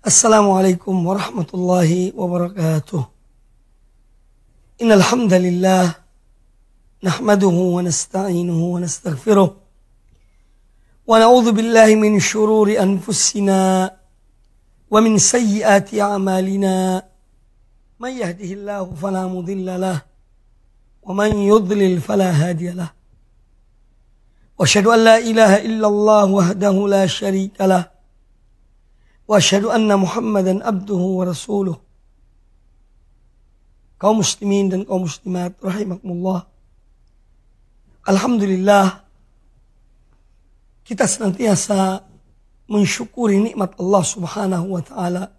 Assalamualaikum warahmatullahi wabarakatuh. Innal hamdalillah nahmaduhu wa nasta'inuhu wa nastaghfiruh wa na'udzu billahi min shururi anfusina wa min sayyiati a'malina. May yahdihillahu fala mudilla lahu wa man yudlil fala hadiya lahu. Wa asyhadu an la ilaha illallah wahdahu la syarika lahu. Wa asyhadu anna Muhammadan abduhu wa rasuluh. Kaum muslimin dan kaum muslimat rahimakumullah. Alhamdulillah, kita senantiasa mensyukuri nikmat Allah Subhanahu wa taala.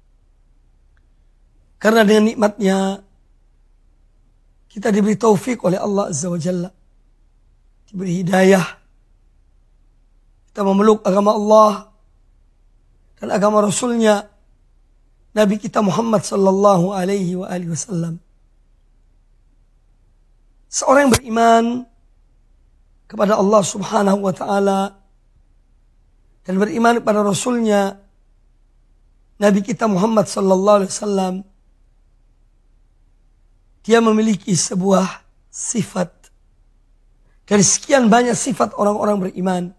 Karena dengan nikmatnya kita diberi taufik oleh Allah Azza wa Jalla. Diberi hidayah. Kita memeluk agama Allah dan agama Rasulnya, Nabi kita Muhammad sallallahu alaihi wa alihi wasallam. Seorang yang beriman kepada Allah Subhanahu wa taala dan beriman kepada Rasulnya, Nabi kita Muhammad sallallahu alaihi wasallam, dia memiliki sebuah sifat dari sekian banyak sifat orang-orang beriman.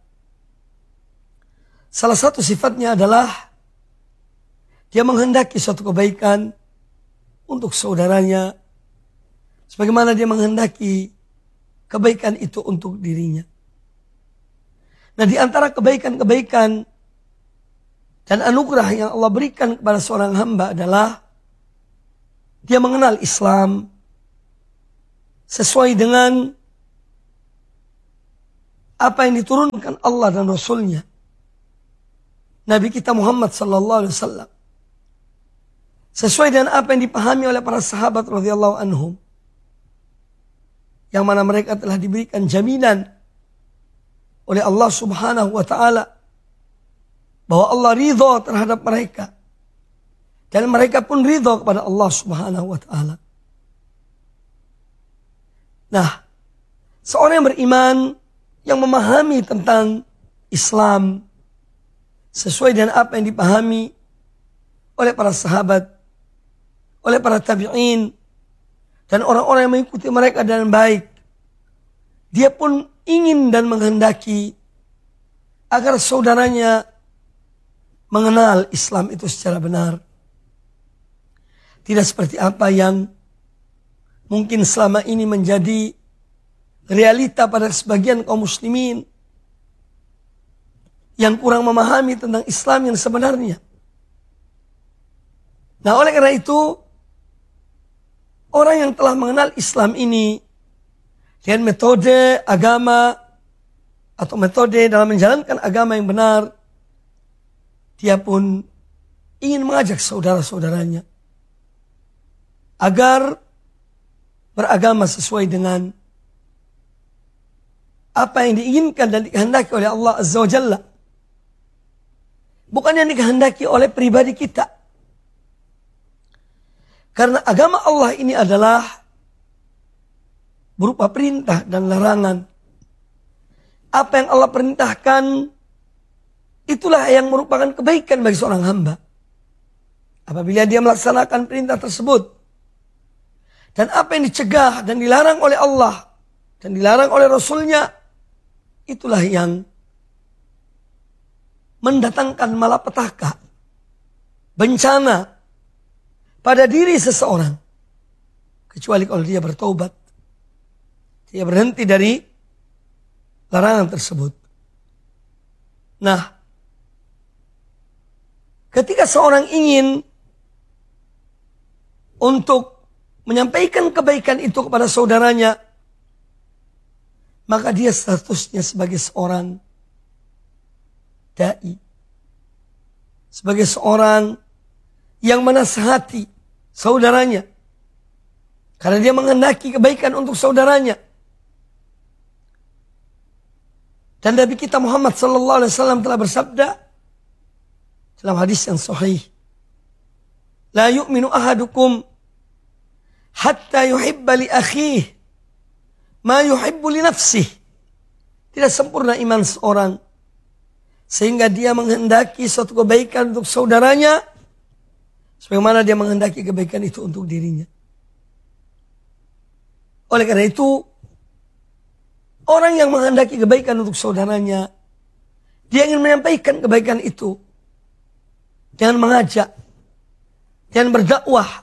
Salah satu sifatnya adalah dia menghendaki suatu kebaikan untuk saudaranya, sebagaimana dia menghendaki kebaikan itu untuk dirinya. Nah, di antara kebaikan-kebaikan dan anugerah yang Allah berikan kepada seorang hamba adalah dia mengenal Islam sesuai dengan apa yang diturunkan Allah dan Rasulnya, Nabi kita Muhammad sallallahu alaihi wasallam, sesuai dengan apa yang dipahami oleh para sahabat radhiyallahu anhum, yang mana mereka telah diberikan jaminan oleh Allah Subhanahu wa taala bahwa Allah ridha terhadap mereka dan mereka pun ridha kepada Allah Subhanahu wa taala. Nah, seorang yang beriman yang memahami tentang Islam sesuai dengan apa yang dipahami oleh para sahabat, oleh para tabi'in, dan orang-orang yang mengikuti mereka dengan baik. Dia pun ingin dan menghendaki agar saudaranya mengenal Islam itu secara benar. Tidak seperti apa yang mungkin selama ini menjadi realita pada sebagian kaum muslimin yang kurang memahami tentang Islam yang sebenarnya. Nah, oleh karena itu, orang yang telah mengenal Islam ini dengan metode agama atau metode dalam menjalankan agama yang benar, dia pun ingin mengajak saudara-saudaranya agar beragama sesuai dengan apa yang diinginkan dan dikehendaki oleh Allah Azza wa Jalla. Bukan yang dikehendaki oleh pribadi kita. Karena agama Allah ini adalah berupa perintah dan larangan. Apa yang Allah perintahkan, itulah yang merupakan kebaikan bagi seorang hamba. Apabila dia melaksanakan perintah tersebut. Dan apa yang dicegah dan dilarang oleh Allah dan dilarang oleh Rasulnya, itulah yang mendatangkan malapetaka, bencana pada diri seseorang. Kecuali kalau dia bertaubat, dia berhenti dari larangan tersebut. Nah, ketika seorang ingin untuk menyampaikan kebaikan itu kepada saudaranya, maka dia statusnya sebagai seorang da'i, sebagai seorang yang menasihati saudaranya, karena dia menghendaki kebaikan untuk saudaranya. Dan Nabi kita Muhammad sallallahu alaihi wasallam telah bersabda dalam hadis yang sahih, la yu'minu ahadukum hatta yuhibba li akhihi ma yuhibbu li nafsihi. Tidak sempurna iman seorang sehingga dia menghendaki suatu kebaikan untuk saudaranya sebagaimana dia menghendaki kebaikan itu untuk dirinya. Oleh karena itu, orang yang menghendaki kebaikan untuk saudaranya, dia ingin menyampaikan kebaikan itu dengan mengajak dan berdakwah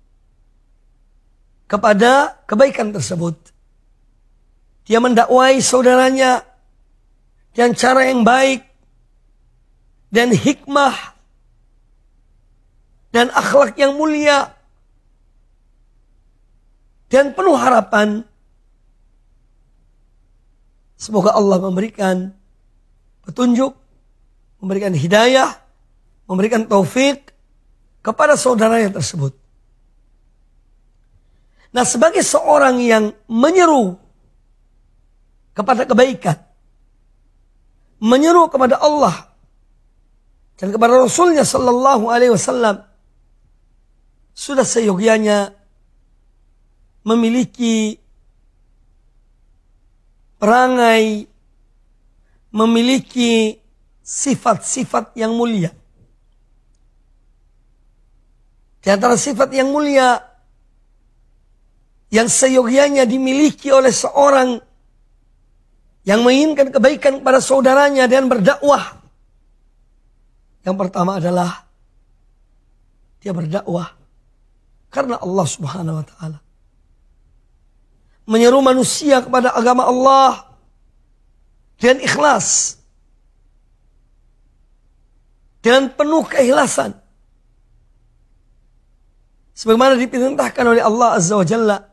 kepada kebaikan tersebut. Dia mendakwai saudaranya dengan cara yang baik dan hikmah dan akhlak yang mulia dan penuh harapan. Semoga Allah memberikan petunjuk, memberikan hidayah, memberikan taufik kepada saudaranya tersebut. Nah, sebagai seorang yang menyeru kepada kebaikan, menyeru kepada Allah dan kepada Rasulnya Sallallahu Alaihi Wasallam, sudah seyogyanya memiliki perangai, memiliki sifat-sifat yang mulia. Di antara sifat yang mulia yang seyogyanya dimiliki oleh seorang yang menginginkan kebaikan kepada saudaranya dan berdakwah, yang pertama adalah dia berdakwah karena Allah Subhanahu wa taala. Menyeru manusia kepada agama Allah dengan ikhlas, dengan penuh keikhlasan, sebagaimana diperintahkan oleh Allah Azza wa Jalla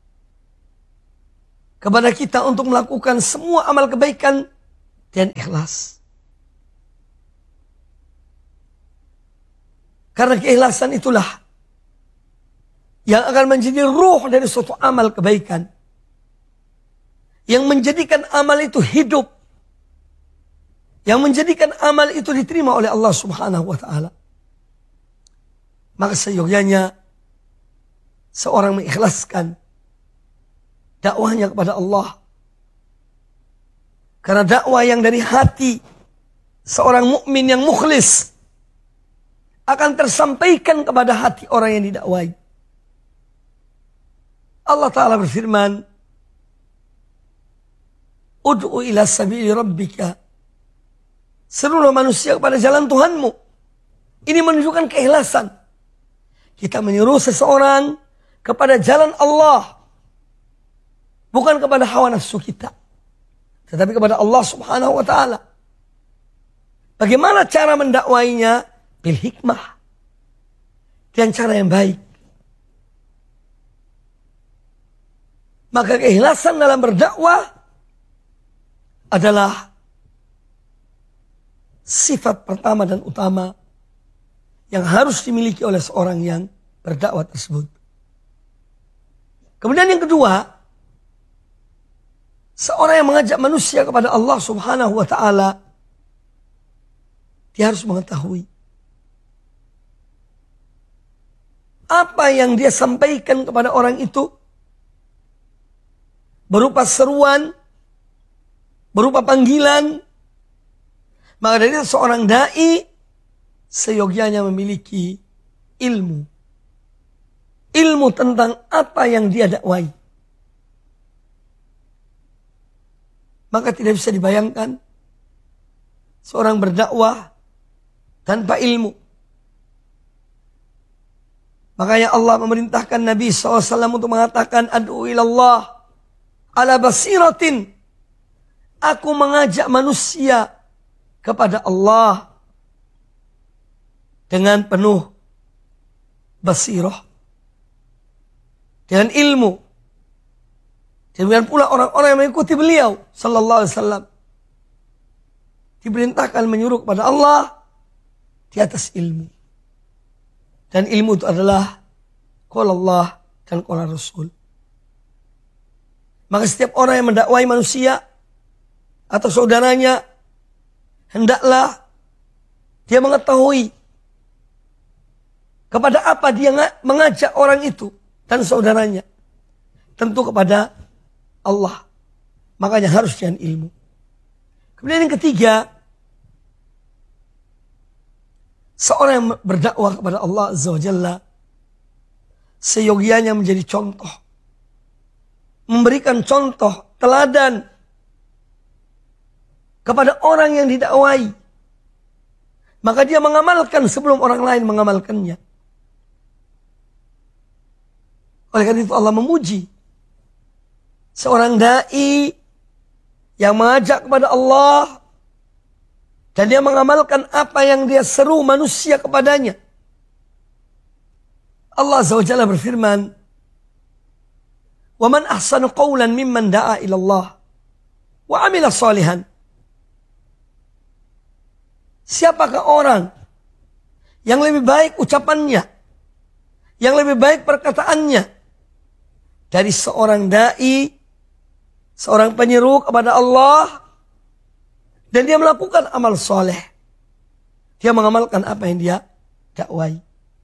kepada kita untuk melakukan semua amal kebaikan dan ikhlas. Karena keikhlasan itulah yang akan menjadi ruh dari suatu amal kebaikan, yang menjadikan amal itu hidup, yang menjadikan amal itu diterima oleh Allah Subhanahu wa taala. Maka seyogyanya seorang mengikhlaskan dakwahnya kepada Allah. Karena dakwah yang dari hati seorang mukmin yang mukhlis akan tersampaikan kepada hati orang yang didakwai. Allah Ta'ala berfirman, Ud'u ila sabili rabbika. Serulah manusia kepada jalan Tuhanmu. Ini menunjukkan keikhlasan. Kita menyuruh seseorang kepada jalan Allah, bukan kepada hawa nafsu kita, tetapi kepada Allah Subhanahu wa taala. Bagaimana cara mendakwainya? Bil hikmah, dengan cara yang baik. Maka keikhlasan dalam berdakwah adalah sifat pertama dan utama yang harus dimiliki oleh seorang yang berdakwah tersebut. Kemudian yang kedua, seorang yang mengajak manusia kepada Allah Subhanahu wa taala, dia harus mengetahui apa yang dia sampaikan kepada orang itu berupa seruan, berupa panggilan. Maka dari itu seorang dai seyogyanya memiliki ilmu. Ilmu tentang apa yang dia dakwai. Maka tidak bisa dibayangkan seorang berdakwah tanpa ilmu. Makanya Allah memerintahkan Nabi SAW untuk mengatakan, Ad'u ilallah ala basiratin. Aku mengajak manusia kepada Allah dengan penuh basirah, dengan ilmu. Demikian pula orang-orang yang mengikuti beliau sallallahu alaihi wasallam diperintahkan menyuruh kepada Allah di atas ilmu. Dan ilmu itu adalah qala Allah dan qala Rasul. Maka setiap orang yang mendakwai manusia atau saudaranya, hendaklah dia mengetahui kepada apa dia mengajak orang itu dan saudaranya. Tentu kepada Allah. Makanya harus dengan ilmu. Kemudian yang ketiga, seorang yang berdakwah kepada Allah Azza wa Jalla seyogianya menjadi contoh, memberikan contoh, teladan kepada orang yang didakwai. Maka dia mengamalkan sebelum orang lain mengamalkannya. Oleh karena itu Allah memuji seorang da'i yang mengajak kepada Allah dan dia mengamalkan apa yang dia seru manusia kepadanya. Allah Azza wa Jalla berfirman, "Wa man ahsanu qawlan mimman da'a ila Allah wa 'amila shalihan." Siapakah orang yang lebih baik ucapannya, yang lebih baik perkataannya dari seorang da'i, seorang penyeru kepada Allah, dan dia melakukan amal soleh. Dia mengamalkan apa yang dia dakwai.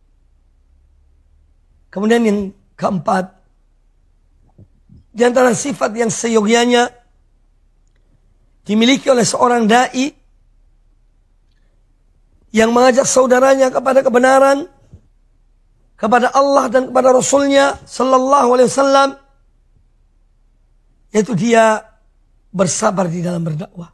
Kemudian yang keempat, di antara sifat yang seyogianya dimiliki oleh seorang da'i yang mengajak saudaranya kepada kebenaran, kepada Allah dan kepada Rasulnya Sallallahu Alaihi Wasallam, yaitu dia bersabar di dalam berdakwah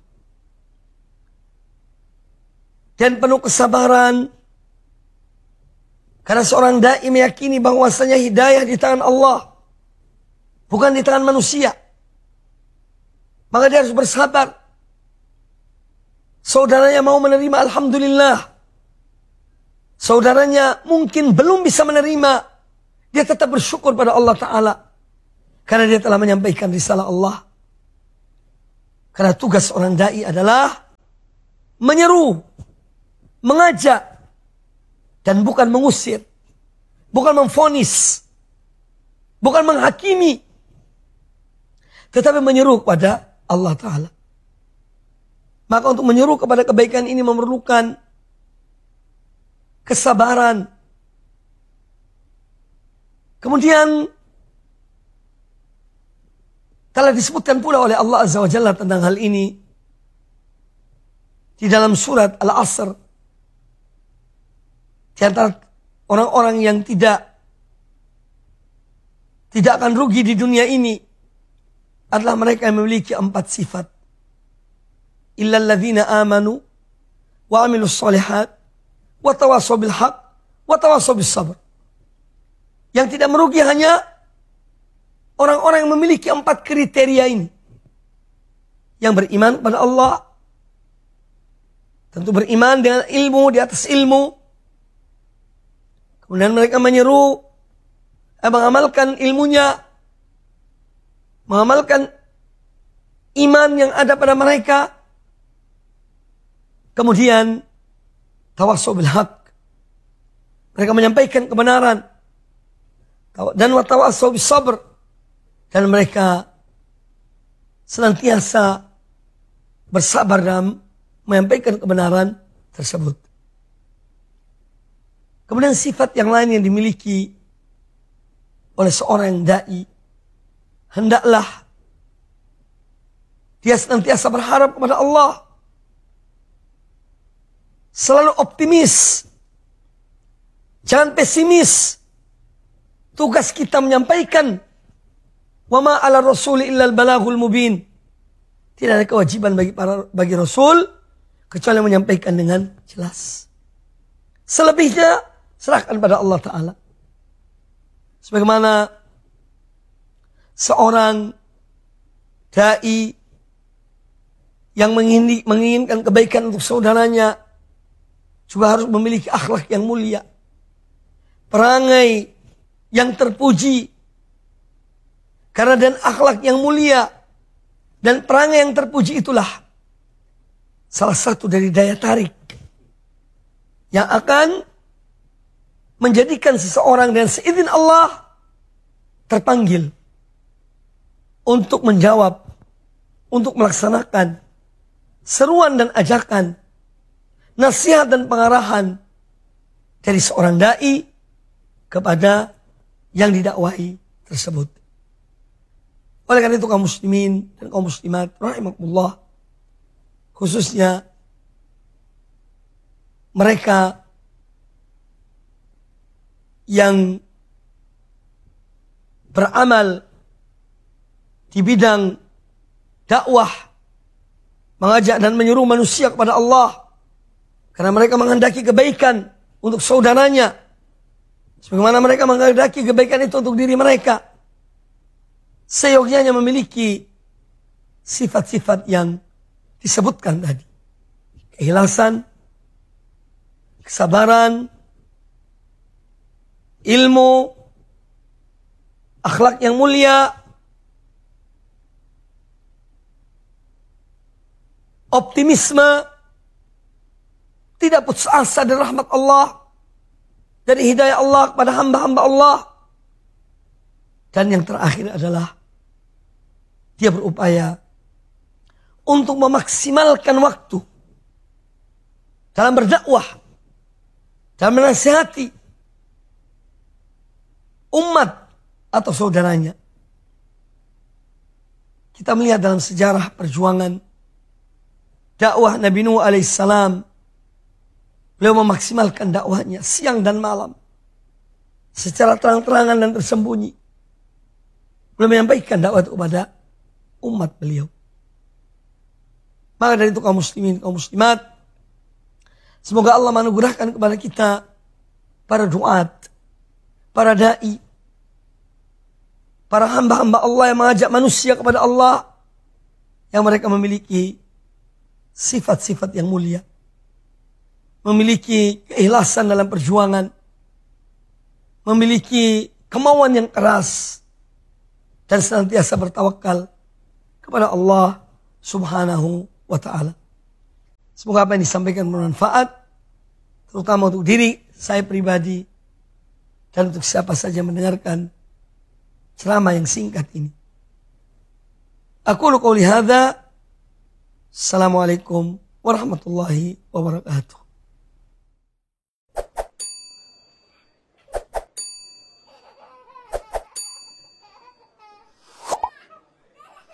dan penuh kesabaran, karena seorang da'i meyakini bahwasanya hidayah di tangan Allah, bukan di tangan manusia. Maka dia harus bersabar. Saudaranya mau menerima, alhamdulillah. Saudaranya mungkin belum bisa menerima, dia tetap bersyukur pada Allah Ta'ala, karena dia telah menyampaikan risalah Allah. Karena tugas orang da'i adalah menyeru, mengajak, dan bukan mengusir, bukan memvonis, bukan menghakimi, tetapi menyeru kepada Allah Ta'ala. Maka untuk menyeru kepada kebaikan ini memerlukan kesabaran. Kemudian telah disebutkan pula oleh Allah Azza wa Jalla tentang hal ini di dalam surat Al-Asr. Di antara orang-orang yang tidak akan rugi di dunia ini adalah mereka yang memiliki 4 sifat. Illal ladzina amanu wa amilus shalihat wa tawassaw bil haqq wa tawassaw bis sabr. Yang tidak merugi hanya orang-orang yang memiliki 4 kriteria ini. Yang beriman kepada Allah, tentu beriman dengan ilmu di atas ilmu. Kemudian mereka menyeru, mengamalkan ilmunya, mengamalkan iman yang ada pada mereka. Kemudian tawassaw bil haqq, mereka menyampaikan kebenaran. Dan watawassaw bis sabr, dan mereka senantiasa bersabar dalam menyampaikan kebenaran tersebut. Kemudian sifat yang lain yang dimiliki oleh seorang da'i, hendaklah dia senantiasa berharap kepada Allah, selalu optimis, jangan pesimis. Tugas kita menyampaikan, wa ma 'ala rasuli illal balaghul mubin. Tidak ada kewajiban bagi Rasul kecuali menyampaikan dengan jelas. Selebihnya serahkan pada Allah Ta'ala. Sebagaimana seorang da'i yang menginginkan kebaikan untuk saudaranya juga harus memiliki akhlak yang mulia, perangai yang terpuji. Karena dan akhlak yang mulia dan perangai yang terpuji itulah salah satu dari daya tarik yang akan menjadikan seseorang dan seizin Allah terpanggil untuk menjawab, untuk melaksanakan seruan dan ajakan, nasihat dan pengarahan dari seorang da'i kepada yang didakwai tersebut. Oleh karena itu kaum muslimin dan kaum muslimat rahimakumullah, khususnya mereka yang beramal di bidang dakwah, mengajak dan menyuruh manusia kepada Allah, karena mereka menghendaki kebaikan untuk saudaranya, sebagaimana mereka menghendaki kebaikan itu untuk diri mereka. Seyogyanya memiliki sifat-sifat yang disebutkan tadi: keikhlasan, kesabaran, ilmu, akhlak yang mulia, optimisme, tidak putus asa dari rahmat Allah, dari hidayah Allah kepada hamba-hamba Allah. Dan yang terakhir adalah dia berupaya untuk memaksimalkan waktu dalam berdakwah, dalam menasihati umat atau saudaranya. Kita melihat dalam sejarah perjuangan dakwah Nabi Nuh alaihissalam, beliau memaksimalkan dakwahnya siang dan malam, secara terang-terangan dan tersembunyi. Beliau menyampaikan dakwah itu kepada umat beliau. Maka dari itu kaum muslimin, kaum muslimat, semoga Allah menganugerahkan kepada kita para duat, para da'i, para hamba-hamba Allah yang mengajak manusia kepada Allah, yang mereka memiliki sifat-sifat yang mulia, memiliki keikhlasan dalam perjuangan, memiliki kemauan yang keras, dan senantiasa bertawakal kepada Allah Subhanahu wa ta'ala. Semoga apa yang disampaikan bermanfaat, terutama untuk diri saya pribadi dan untuk siapa saja mendengarkan ceramah yang singkat ini. Aku qouli hadza. Assalamualaikum warahmatullahi wabarakatuh.